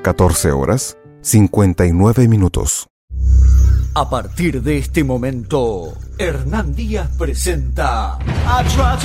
14 horas, 59 minutos. A partir de este momento, Hernán Díaz presenta